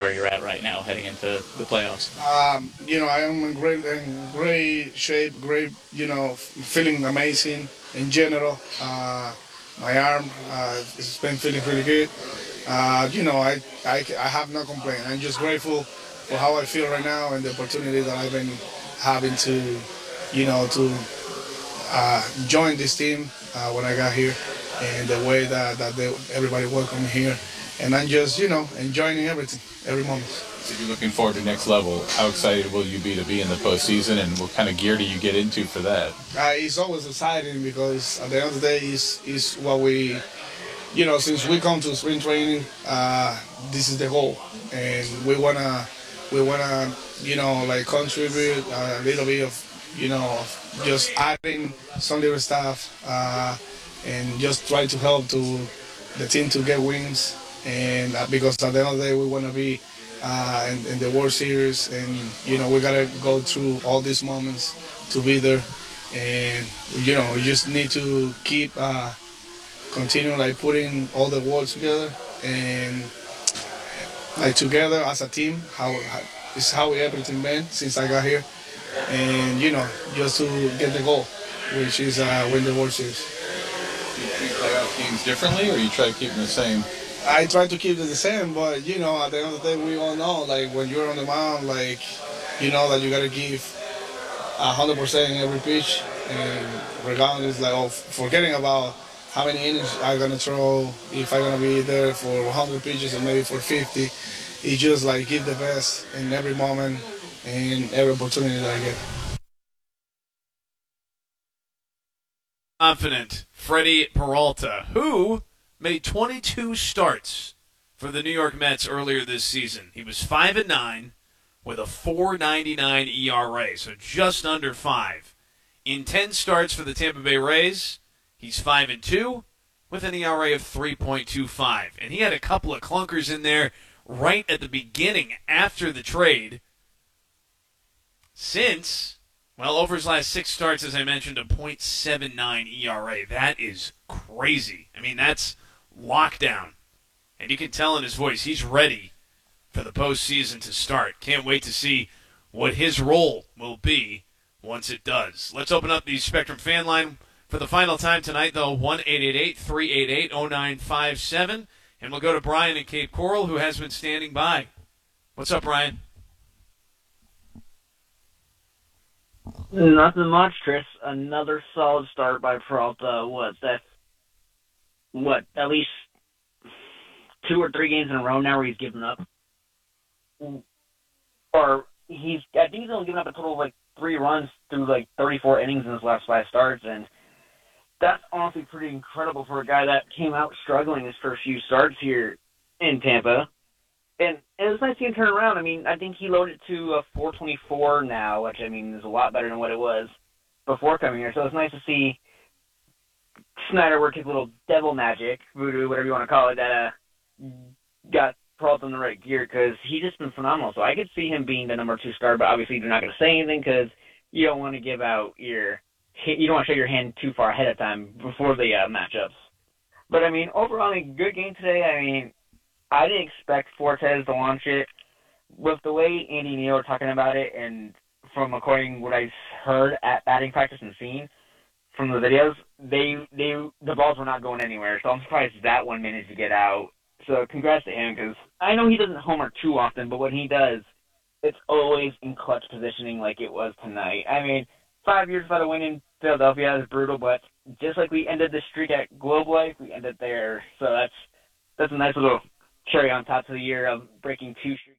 where you're at right now heading into the playoffs? I am in great shape, great, feeling amazing in general. My arm has been feeling pretty good. I have no complaint. I'm just grateful for how I feel right now and the opportunity that I've been having to join this team when I got here, and the way that everybody welcomed me here. And I'm just, enjoying everything, every moment. So you're looking forward to next level. How excited will you be to be in the postseason, and what kind of gear do you get into for that? It's always exciting because at the end of the day, is what we, since we come to spring training, this is the goal, and we wanna, contribute a little bit of, just adding some little stuff, and just try to help to the team to get wins. And because at the end of the day, we want to be in the World Series, and we gotta go through all these moments to be there, and we just need to keep continuing putting all the words together and together as a team. How everything been since I got here, and just to get the goal, which is win the World Series. Do you play out games differently, or you try to keep them the same? I try to keep it the same, but at the end of the day, we all know, when you're on the mound, you know that you gotta give 100% in every pitch, and regardless, forgetting about how many innings I'm gonna throw, if I'm gonna be there for 100 pitches or maybe for 50, it's just give the best in every moment and every opportunity that I get. Confident Freddie Peralta, who made 22 starts for the New York Mets earlier this season. He was 5-9 with a 4.99 ERA, so just under 5. In 10 starts for the Tampa Bay Rays, he's 5-2 with an ERA of 3.25. And he had a couple of clunkers in there right at the beginning after the trade. Over his last 6 starts, as I mentioned, a .79 ERA. That is crazy. I mean, that's lockdown. And you can tell in his voice he's ready for the postseason to start. Can't wait to see what his role will be once it does. Let's open up the Spectrum fan line for the final time tonight, though, 1-888-388-0957. And we'll go to Brian in Cape Coral, who has been standing by. What's up, Brian? Nothing much, Chris. Another solid start by Peralta. At least 2 or 3 games in a row now where he's given up? I think he's only given up a total of 3 runs through 34 innings in his last 5 starts, and that's honestly pretty incredible for a guy that came out struggling his first few starts here in Tampa. And it was nice to see him turn around. I mean, I think he loaded to a 4.24 now, which, is a lot better than what it was before coming here. So it's nice to see Snyder work his little devil magic, voodoo, whatever you want to call it, that got Peralta in the right gear, because he's just been phenomenal. So I could see him being the number 2 starter, but obviously you're not going to say anything because you don't want to you don't want to show your hand too far ahead of time before the matchups. But, overall, a good game today. I didn't expect Fortes to launch it. With the way Andy and Neil are talking about it, and from according what I heard at batting practice and seen from the videos, the balls were not going anywhere. So I'm surprised that one managed to get out. So congrats to him, because I know he doesn't homer too often, but when he does, it's always in clutch positioning like it was tonight. 5 years without a win in Philadelphia is brutal, but just like we ended the streak at Globe Life, we ended there. So that's a nice little cherry on top of the year of breaking 2 streaks.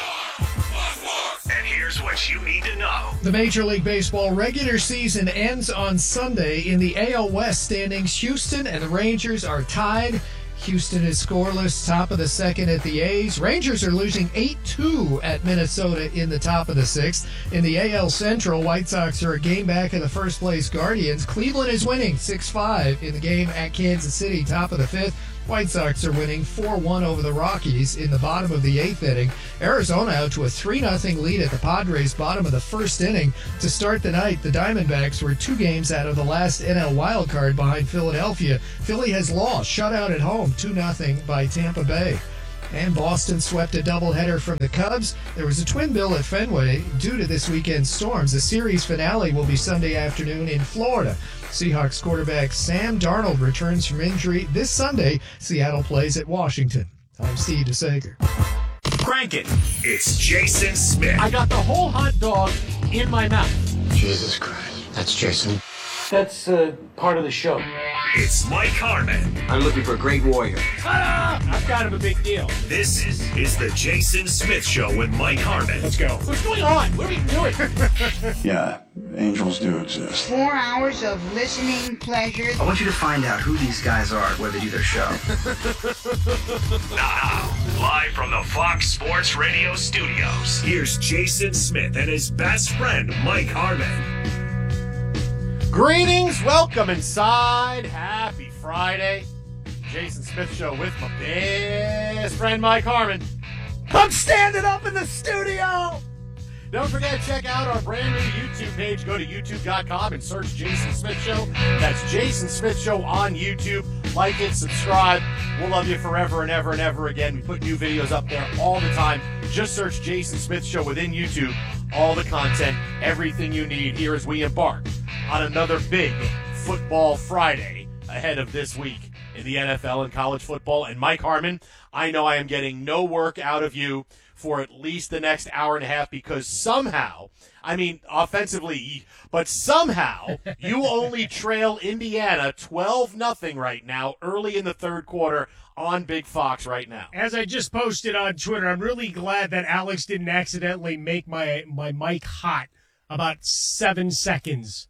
And here's what you need to know. The Major League Baseball regular season ends on Sunday. In the AL West standings, Houston and the Rangers are tied. Houston is scoreless, top of the 2nd at the A's. Rangers are losing 8-2 at Minnesota in the top of the 6th. In the AL Central, White Sox are a game back of the first-place Guardians. Cleveland is winning 6-5 in the game at Kansas City, top of the 5th. White Sox are winning 4-1 over the Rockies in the bottom of the 8th inning. Arizona out to a 3-0 lead at the Padres, bottom of the 1st inning. To start the night, the Diamondbacks were 2 games out of the last NL wildcard behind Philadelphia. Philly has lost, shut out at home, 2-0 by Tampa Bay. And Boston swept a doubleheader from the Cubs. There was a twin bill at Fenway due to this weekend's storms. The series finale will be Sunday afternoon in Florida. Seahawks quarterback Sam Darnold returns from injury this Sunday. Seattle plays at Washington. I'm Steve DeSager. Crank it. It's Jason Smith. I got the whole hot dog in my mouth. Jesus Christ. That's Jason. That's part of the show. It's Mike Harmon. I'm looking for a great warrior. Ta-da! I'm kind of a big deal. This is the Jason Smith Show with Mike Harmon. Let's go. What's going on? What are we doing? Yeah, angels do exist. 4 hours of listening pleasure. I want you to find out who these guys are where they do their show. Now, live from the Fox Sports Radio studios, here's Jason Smith and his best friend, Mike Harmon. Greetings, welcome inside. Happy Friday. Jason Smith Show with my best friend Mike Harmon. I'm standing up in the studio. Don't forget, check out our brand new YouTube page. Go to youtube.com and search Jason Smith Show. That's Jason Smith Show on YouTube. Like it, subscribe. We'll love you forever and ever and ever again. We put new videos up there all the time. Just search Jason Smith Show within YouTube. All the content, everything you need here as we embark on another big football Friday ahead of this week in the NFL and college football. And Mike Harmon, I know I am getting no work out of you for at least the next hour and a half because somehow, I mean offensively, but somehow you only trail Indiana 12-0 right now early in the third quarter on Big Fox right now. As I just posted on Twitter, I'm really glad that Alex didn't accidentally make my mic hot about 7 seconds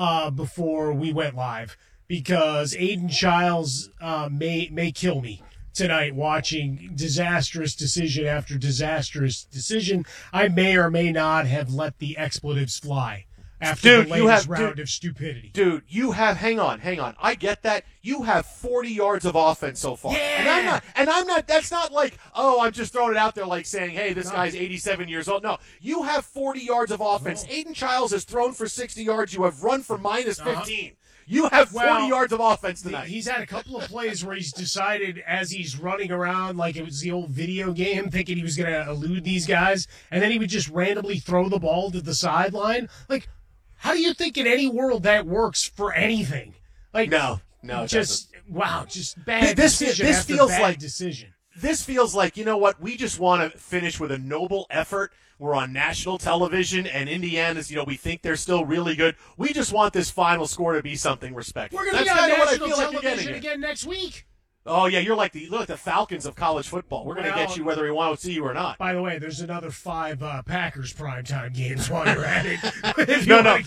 before we went live, because Aiden Childs may kill me tonight watching disastrous decision after disastrous decision. I may or may not have let the expletives fly after the latest round of stupidity. Dude, you have, hang on. I get that. You have 40 yards of offense so far. Yeah. And I'm not, that's not like, oh, I'm just throwing it out there like saying, hey, this guy's 87 years old. No, you have 40 yards of offense. Aiden Childs has thrown for 60 yards. You have run for minus 15. You have 40 yards of offense tonight. He's had a couple of plays where he's decided as he's running around like it was the old video game, thinking he was going to elude these guys, and then he would just randomly throw the ball to the sideline. Like, how do you think in any world that works for anything? Like, no, just bad decision. This feels bad like decision. This feels like, you know what? We just want to finish with a noble effort. We're on national television, and Indiana's, we think they're still really good. We just want this final score to be something respectful. We're going to be on national television again next week. Oh, yeah, you're like the Falcons of college football. We're going to get you whether we want to see you or not. By the way, there's another 5 Packers primetime games while you're at it. No.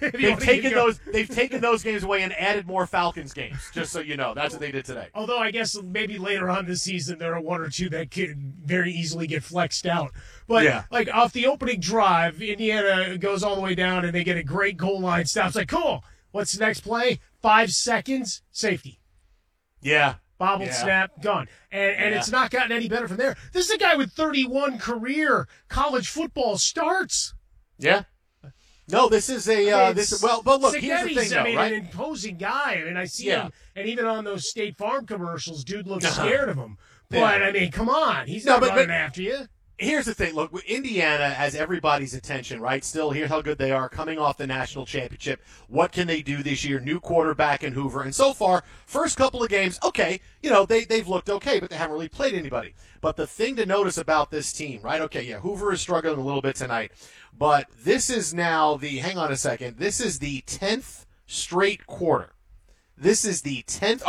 They've taken those games away and added more Falcons games, just so you know. That's what they did today. Although I guess maybe later on this season there are 1 or 2 that could very easily get flexed out. But, like, off the opening drive, Indiana goes all the way down and they get a great goal line stop. It's like, cool. What's the next play? 5 seconds, safety. Yeah. Bobbled snap, gone. And it's not gotten any better from there. This is a guy with 31 career college football starts. Yeah. No, this is but look, here's the thing, though, right? An imposing guy. I mean, I see him, and even on those State Farm commercials, dude looks scared of him. But, I mean, come on. He's not running after you. Here's the thing. Look, Indiana has everybody's attention, right? Still, here's how good they are coming off the national championship. What can they do this year? New quarterback in Hoover. And so far, first couple of games, okay, they've looked okay, but they haven't really played anybody. But the thing to notice about this team, right? Okay, yeah, Hoover is struggling a little bit tonight. But this is now hang on a second, this is the 10th straight quarter. This is the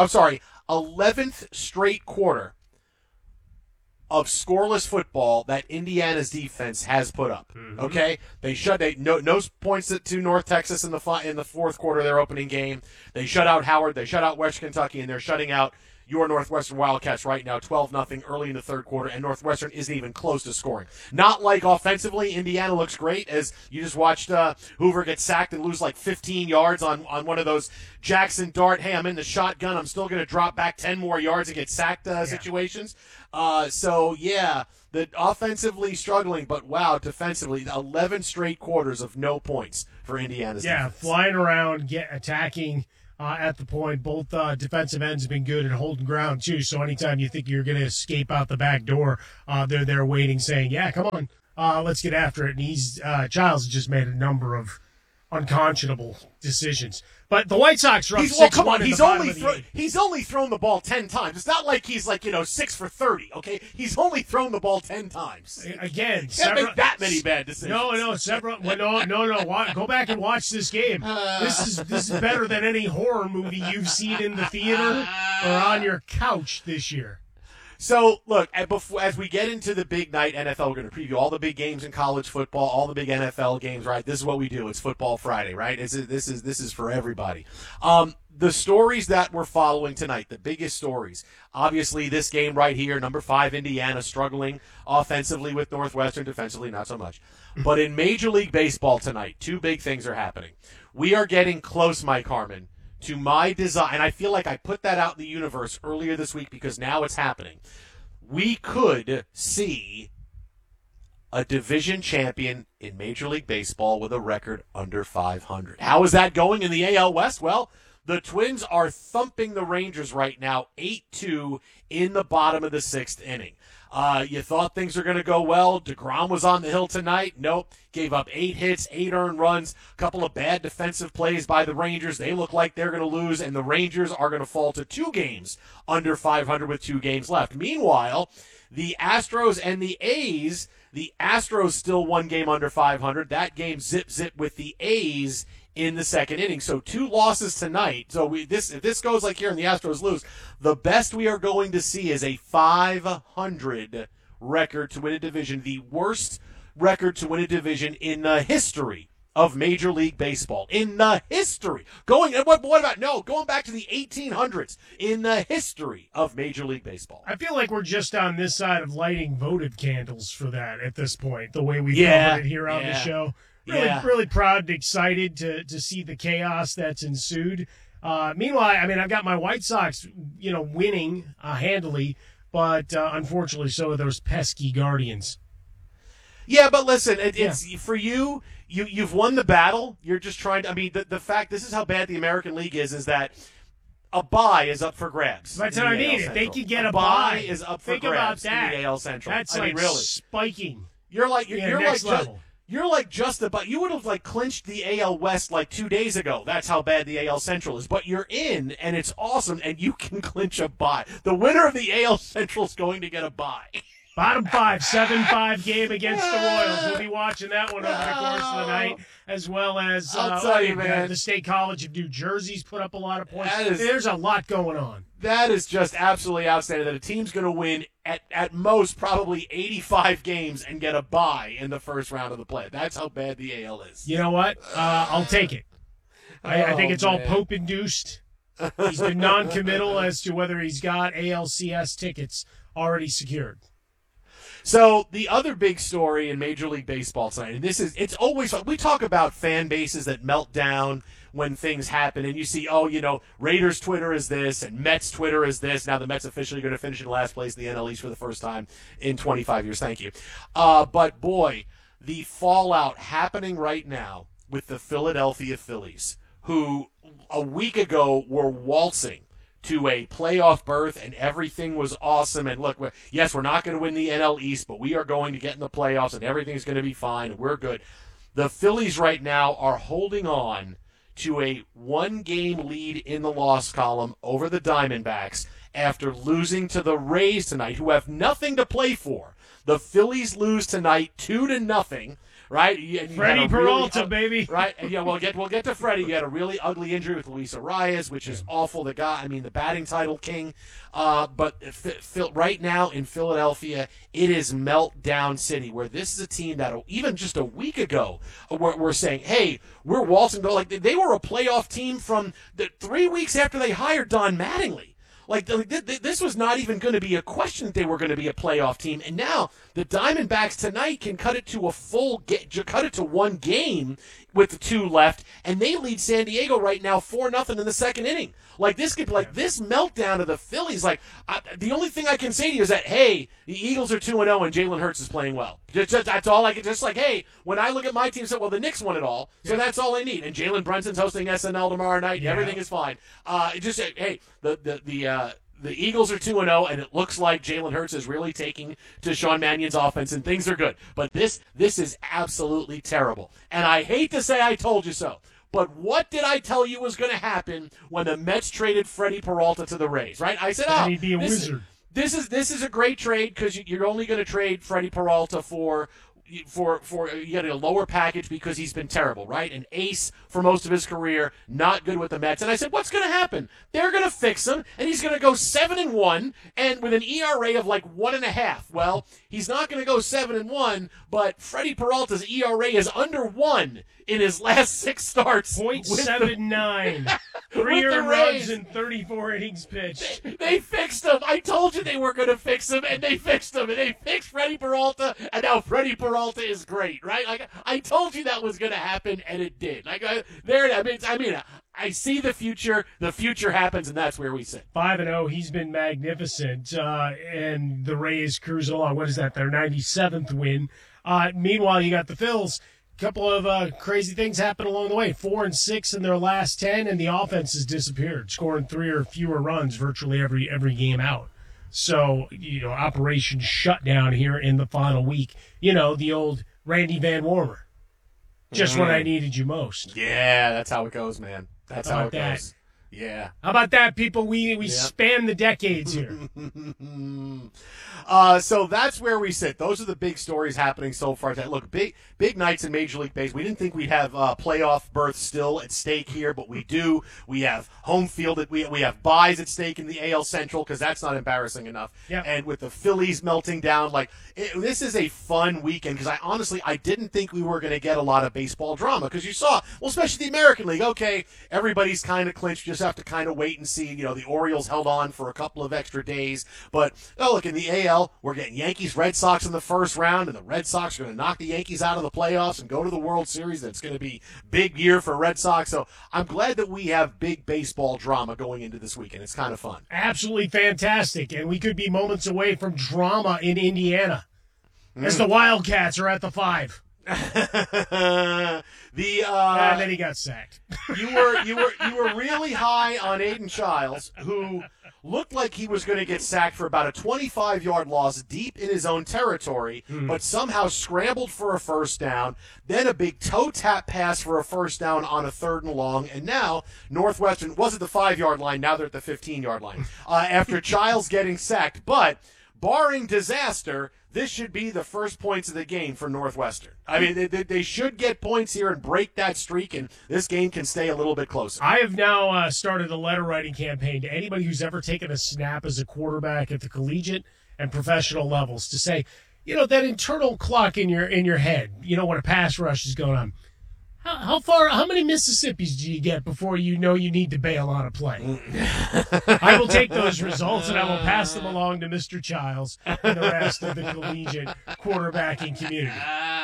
11th straight quarter of scoreless football that Indiana's defense has put up. Mm-hmm. Okay, no points to North Texas in the fourth quarter of their opening game. They shut out Howard. They shut out West Kentucky, and they're shutting out your Northwestern Wildcats right now, 12-0 early in the third quarter, and Northwestern isn't even close to scoring. Not like offensively, Indiana looks great, as you just watched Hoover get sacked and lose like 15 yards on one of those Jackson Dart, hey, I'm in the shotgun, I'm still going to drop back 10 more yards and get sacked situations. The offensively struggling, but wow, defensively, 11 straight quarters of no points for Indiana's defense. Flying around, attacking at the point. Both defensive ends have been good at holding ground, too. So anytime you think you're going to escape out the back door, they're there waiting, saying, yeah, come on, let's get after it. And Giles has just made a number of unconscionable decisions. But the White Sox are up 6-1 He's only thrown the ball 10 times. It's not like he's 6 for 30, okay? He's only thrown the ball 10 times. Again, can't make that many bad decisions. No, several. No. Go back and watch this game. This is better than any horror movie you've seen in the theater or on your couch this year. So, look, as we get into the big night NFL, we're going to preview all the big games in college football, all the big NFL games, right? This is what we do. It's Football Friday, right? This is for everybody. The stories that we're following tonight, the biggest stories, obviously this game right here, number 5, Indiana, struggling offensively with Northwestern, defensively not so much. But in Major League Baseball tonight, 2 big things are happening. We are getting close, Mike Harmon, to my design, and I feel like I put that out in the universe earlier this week because now it's happening. We could see a division champion in Major League Baseball with a record under 500. How is that going in the AL West? Well, the Twins are thumping the Rangers right now, 8-2 in the bottom of the 6th inning. You thought things were going to go well. DeGrom was on the hill tonight. Nope. Gave up 8 hits, 8 earned runs, a couple of bad defensive plays by the Rangers. They look like they're going to lose, and the Rangers are going to fall to 2 games under 500 with 2 games left. Meanwhile, the Astros and the A's, the Astros still 1 game under 500. That game zip with the A's in the 2nd inning. So 2 losses tonight. So if this goes like here and the Astros lose, the best we are going to see is a 500 record to win a division, the worst record to win a division in the history of Major League Baseball. In the history. Going back to the 1800s. In the history of Major League Baseball. I feel like we're just on this side of lighting votive candles for that at this point, the way we covered it here on the show. Really proud and excited to see the chaos that's ensued. Meanwhile, I've got my White Sox, winning handily, but unfortunately, so are those pesky Guardians. Yeah, but listen, it's for you've won the battle. You're just trying to. The fact this is how bad the American League is that a bye is up for grabs. That's what I mean. If they could get a bye is up for think grabs about that. in the AL Central. That's really spiking. You're like next level. You're like just about. You would have clinched the AL West 2 days ago. That's how bad the AL Central is. But you're in, and it's awesome, and you can clinch a bye. The winner of the AL Central is going to get a bye. Bottom 5, 7-5 game against the Royals. We'll be watching that one over the course of the night, as well as I'll tell you, man. The State College of New Jersey's put up a lot of points. There's a lot going on. That is just absolutely outstanding that a team's going to win at most probably 85 games and get a bye in the first round of the play. That's how bad the AL is. You know what? I'll take it. I think it's all Pope-induced. He's been non-committal as to whether he's got ALCS tickets already secured. So the other big story in Major League Baseball tonight, and it's always, we talk about fan bases that melt down when things happen, and you see, Raiders Twitter is this, and Mets Twitter is this. Now the Mets officially going to finish in last place in the NL East for the first time in 25 years. Thank you. But boy, the fallout happening right now with the Philadelphia Phillies, who a week ago were waltzing to a playoff berth, and everything was awesome. And look, we're not going to win the NL East, but we are going to get in the playoffs, and everything's going to be fine, and we're good. The Phillies right now are holding on to a 1-game lead in the loss column over the Diamondbacks after losing to the Rays tonight, who have nothing to play for. The Phillies lose tonight 2-0. Right, Freddie Peralta, baby. Right, and we'll get to Freddie. You had a really ugly injury with Luis Arias, which is awful. The batting title king. But right now in Philadelphia, it is meltdown city. Where this is a team that even just a week ago we're saying, hey, we're waltzing. They were a playoff team from 3 weeks after they hired Don Mattingly. This was not even going to be a question that they were going to be a playoff team, and now the Diamondbacks tonight can cut it to one game with the 2 left, and they lead San Diego right now 4-0 in the second inning. This meltdown of the Phillies. The only thing I can say to you is that, hey, the Eagles are 2-0 and Jalen Hurts is playing well. That's all I can. Hey, when I look at my team, well, the Knicks won it all, so that's all I need. And Jalen Brunson's hosting SNL tomorrow night. Yeah. Everything is fine. Hey, the Eagles are 2-0, and it looks like Jalen Hurts is really taking to Sean Mannion's offense, and things are good. But this is absolutely terrible. And I hate to say I told you so, but what did I tell you was going to happen when the Mets traded Freddie Peralta to the Rays, right? I said, he'd be a wizard. This is a great trade because you're only going to trade Freddie Peralta for you get a lower package because he's been terrible, right? An ace for most of his career, not good with the Mets. And I said, what's going to happen? They're going to fix him, and he's going to go 7-1, and with an ERA of 1.5. Well, he's not going to go 7-1, but Freddie Peralta's ERA is under 1 in his last 6 starts. 0.79. 3 earned runs in 34 innings pitched. They fixed him. I told you they were going to fix him, and they fixed him. And they fixed Freddie Peralta, and now Freddie Peralta is great, right? I told you that was going to happen, and it did. I see the future. The future happens, and that's where we sit. 5-0. He's been magnificent, and the Rays cruise along. What is that? Their 97th win. Meanwhile, you got the Phils. Couple of crazy things happened along the way. 4-6 in their last 10, and the offense has disappeared, scoring 3 or fewer runs virtually every game out. So, Operation Shutdown here in the final week. The old Randy Van Warmer. Just when I needed you most. Yeah, that's how it goes, man. That's how it goes. Yeah. How about that, people? We span the decades here. So that's where we sit. Those are the big stories happening so far. Look, big nights in Major League Baseball. We didn't think we'd have playoff berths still at stake here, but we do. We have home field. We have buys at stake in the AL Central because that's not embarrassing enough. Yep. And with the Phillies melting down, this is a fun weekend because I didn't think we were going to get a lot of baseball drama because you saw, especially the American League. Okay, everybody's kind of clinched. Just have to kind of wait and see. The Orioles held on for a couple of extra days, but look, in the AL, we're getting Yankees, Red Sox in the first round, and the Red Sox are going to knock the Yankees out of the playoffs and go to the World Series. That's going to be big year for Red Sox. So I'm glad that we have big baseball drama going into this weekend. It's kind of fun. Absolutely fantastic, and we could be moments away from drama in Indiana as the Wildcats are at the 5. And then he got sacked. You were really high on Aiden Childs, who looked like he was going to get sacked for about a 25-yard loss deep in his own territory, but somehow scrambled for a first down, then a big toe tap pass for a first down on a 3rd and long, and now Northwestern was at the 5-yard line, now they're at the 15-yard line, after Childs getting sacked. But barring disaster, this should be the first points of the game for Northwestern. I mean, they should get points here and break that streak, and this game can stay a little bit closer. I have now started a letter-writing campaign to anybody who's ever taken a snap as a quarterback at the collegiate and professional levels to say, that internal clock in your head, when a pass rush is going on. How many Mississippis do you get before you know you need to bail on a play? I will take those results and I will pass them along to Mr. Childs and the rest of the collegiate quarterbacking community.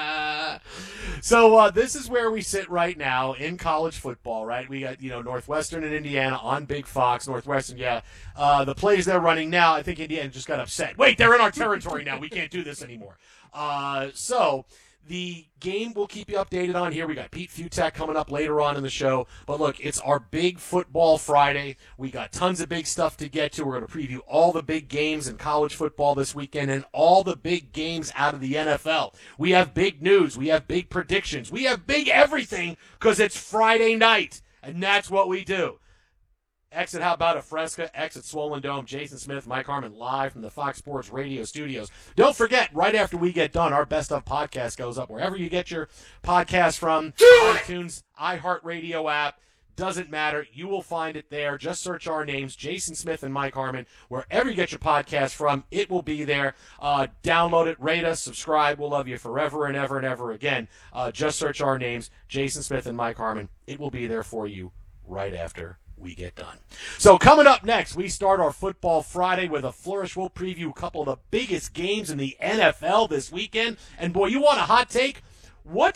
So this is where we sit right now in college football, right? We got, Northwestern and Indiana on Big Fox. Northwestern, the plays they're running now, I think Indiana just got upset. Wait, they're in our territory now. We can't do this anymore. So the game we'll keep you updated on here. We got Pete Futak coming up later on in the show. But look, it's our big football Friday. We got tons of big stuff to get to. We're going to preview all the big games in college football this weekend and all the big games out of the NFL. We have big news. We have big predictions. We have big everything because it's Friday night. And that's what we do. Exit How About a Fresca, exit Swollen Dome, Jason Smith, Mike Harmon, live from the Fox Sports Radio studios. Don't forget, right after we get done, our Best Of podcast goes up wherever you get your podcast from, iTunes, iHeartRadio app, doesn't matter. You will find it there. Just search our names, Jason Smith and Mike Harmon. Wherever you get your podcast from, it will be there. Download it, rate us, subscribe. We'll love you forever and ever and ever again. Just search our names, Jason Smith and Mike Harmon. It will be there for you right after we get done. So coming up next, we start our Football Friday with a flourish. We'll preview a couple of the biggest games in the NFL this weekend. And boy, you want a hot take? What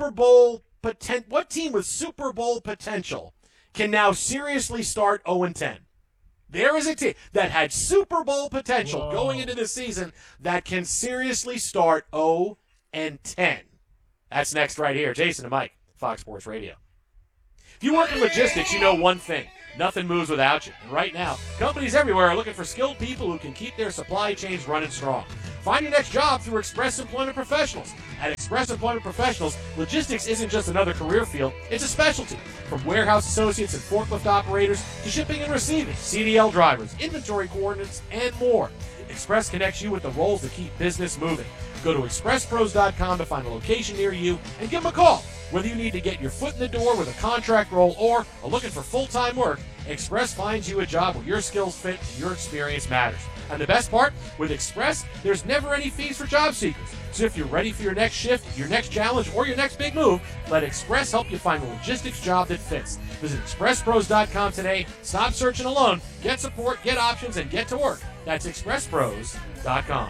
team with Super Bowl potential can now seriously start 0-10? There is a team that had Super Bowl potential going into the season that can seriously start 0-10. That's next right here. Jason and Mike, Fox Sports Radio. If you work in logistics, you know one thing. Nothing moves without you. And right now, companies everywhere are looking for skilled people who can keep their supply chains running strong. Find your next job through Express Employment Professionals. At Express Employment Professionals, logistics isn't just another career field, it's a specialty. From warehouse associates and forklift operators to shipping and receiving, CDL drivers, inventory coordinates, and more. Express connects you with the roles that keep business moving. Go to expresspros.com to find a location near you and give them a call. Whether you need to get your foot in the door with a contract role or are looking for full-time work, Express finds you a job where your skills fit and your experience matters. And the best part, with Express, there's never any fees for job seekers. So if you're ready for your next shift, your next challenge, or your next big move, let Express help you find a logistics job that fits. Visit expresspros.com today. Stop searching alone. Get support, get options, and get to work. That's expresspros.com.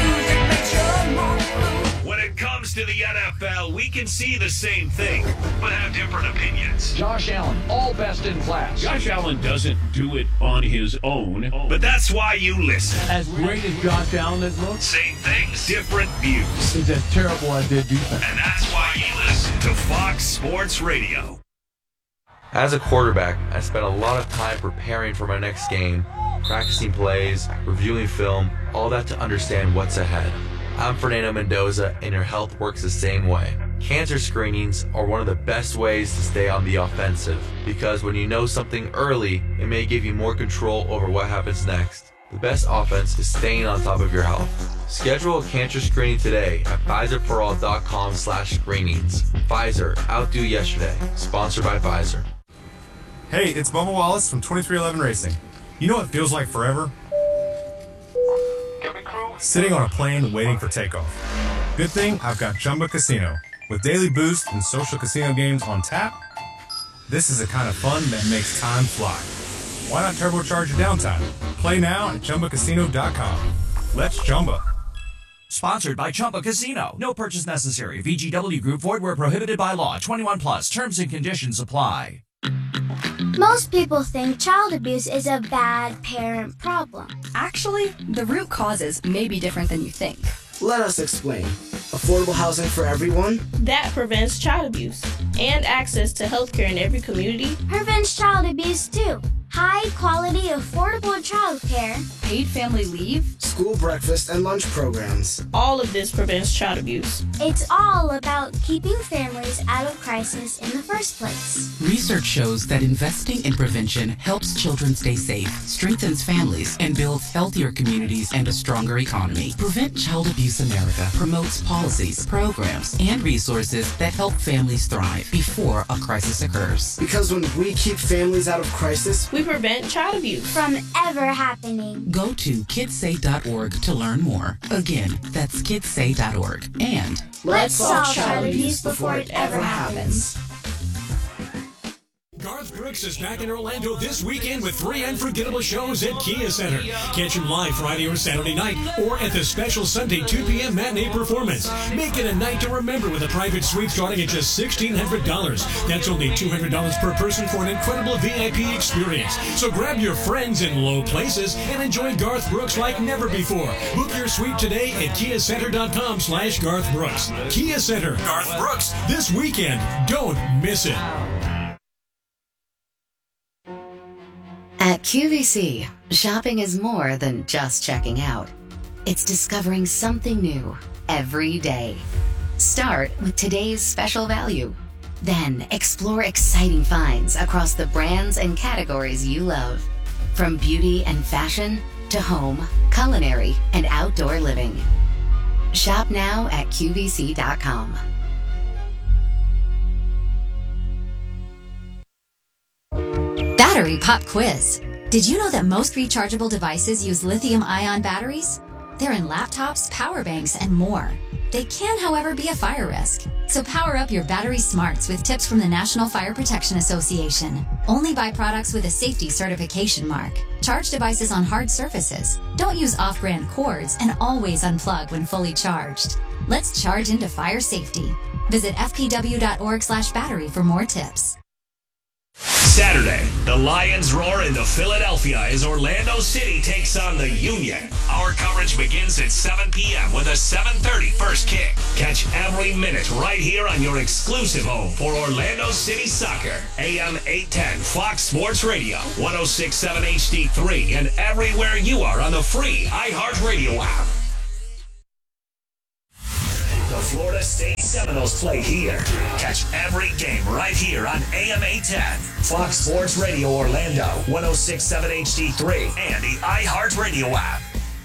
When it comes to the NFL, we can see the same thing, but have different opinions. Josh Allen, all best in class. Josh Allen doesn't do it on his own, but that's why you listen. As great as Josh Allen has looked, same things, different views. It's a terrible idea defense. And that's why you listen to Fox Sports Radio. As a quarterback, I spent a lot of time preparing for my next game, practicing plays, reviewing film, all that to understand what's ahead. I'm Fernando Mendoza, and your health works the same way. Cancer screenings are one of the best ways to stay on the offensive, because when you know something early, it may give you more control over what happens next. The best offense is staying on top of your health. Schedule a cancer screening today at PfizerForAll.com/screenings. Pfizer, outdo yesterday. Sponsored by Pfizer. Hey, it's Bubba Wallace from 2311 Racing. You know what feels like forever? Sitting on a plane waiting for takeoff. Good thing I've got Chumba Casino. With daily boost and social casino games on tap, this is the kind of fun that makes time fly. Why not turbocharge your downtime? Play now at ChumbaCasino.com. Let's Chumba. Sponsored by Chumba Casino. No purchase necessary. VGW Group. Void where prohibited by law. 21 plus. Terms and conditions apply. Most people think child abuse is a bad parent problem. Actually, the root causes may be different than you think. Let us explain. Affordable housing for everyone? That prevents child abuse. And access to healthcare in every community. Prevents child abuse too. High quality, affordable childcare. Paid family leave. School breakfast and lunch programs. All of this prevents child abuse. It's all about keeping families out of crisis in the first place. Research shows that investing in prevention helps children stay safe, strengthens families, and builds healthier communities and a stronger economy. Prevent Child Abuse America promotes policies, programs, and resources that help families thrive before a crisis occurs. Because when we keep families out of crisis, we prevent child abuse from ever happening. Go to kidssay.org to learn more. Again, that's kidssay.org. And let's solve child abuse before it ever happens. Garth Brooks is back in Orlando this weekend with 3 unforgettable shows at Kia Center. Catch him live Friday or Saturday night or at the special Sunday 2 p.m. matinee performance. Make it a night to remember with a private suite starting at just $1,600. That's only $200 per person for an incredible VIP experience. So grab your friends in low places and enjoy Garth Brooks like never before. Book your suite today at KiaCenter.com/Garth Brooks. Kia Center, Garth Brooks, this weekend. Don't miss it. At QVC, shopping is more than just checking out. It's discovering something new every day. Start with today's special value. Then explore exciting finds across the brands and categories you love. From beauty and fashion to home, culinary, and outdoor living. Shop now at QVC.com. Battery Pop Quiz. Did you know that most rechargeable devices use lithium-ion batteries? They're in laptops, power banks, and more. They can, however, be a fire risk. So power up your battery smarts with tips from the National Fire Protection Association. Only buy products with a safety certification mark. Charge devices on hard surfaces. Don't use off-brand cords, and always unplug when fully charged. Let's charge into fire safety. Visit fpw.org/battery for more tips. Saturday, the Lions roar into Philadelphia as Orlando City takes on the Union. Our coverage begins at 7 p.m. with a 7:30 first kick. Catch every minute right here on your exclusive home for Orlando City Soccer. AM 810 Fox Sports Radio, 106.7 HD3, and everywhere you are on the free iHeartRadio app. The Florida State Seminoles play here. Catch every game right here on AM 810, Fox Sports Radio Orlando, 106.7 HD3, and the iHeartRadio app.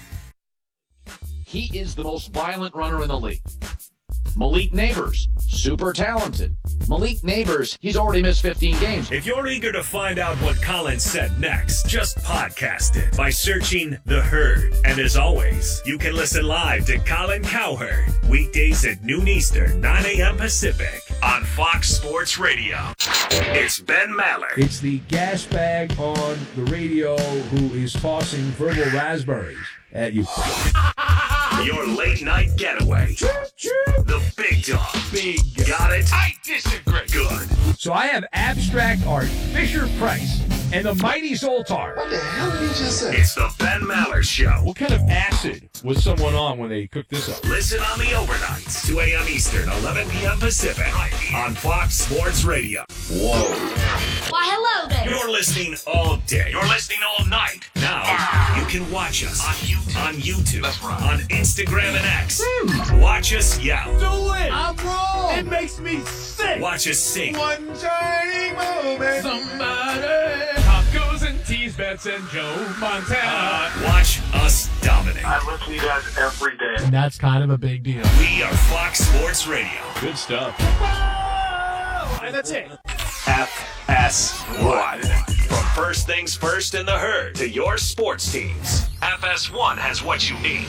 He is the most violent runner in the league. Malik Neighbors, super talented. Malik Neighbors, he's already missed 15 games. If you're eager to find out what Colin said next, just podcast it by searching The Herd. And as always, you can listen live to Colin Cowherd weekdays at noon Eastern, 9 a.m. Pacific on Fox Sports Radio. It's Ben Maller. It's the gas bag on the radio who is tossing verbal raspberries at you. Your late night getaway. The big dog. Big. Got it? I disagree. Good. So I have abstract art, Fisher-Price, and the Mighty Zoltar. What the hell did he just say? It's the Ben Maller Show. What kind of acid was someone on when they cooked this up? Listen on the overnights, 2 a.m. Eastern, 11 p.m. Pacific, on Fox Sports Radio. Whoa. Why, hello there. You're listening all day. You're listening all night. Now, you can watch us on YouTube, That's right. on Instagram and X. Watch us yell. Do it. I'm wrong. It makes me sick. Watch us sing. One tiny moment. Somebody. Tacos and teas, bets and Joe Montana. Watch us dominate. I listen to you guys every day. And that's kind of a big deal. We are Fox Sports Radio. Good stuff. And that's it. FS1. From First Things First in the Herd to your sports teams, FS1 has what you need.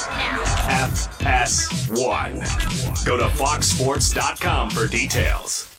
FS1. Go to foxsports.com for details.